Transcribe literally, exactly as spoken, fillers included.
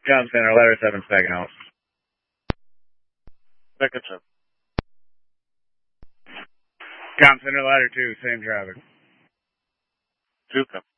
John Center, ladder seven, stacking out. Second seven. John Center, ladder two, same traffic. Two come.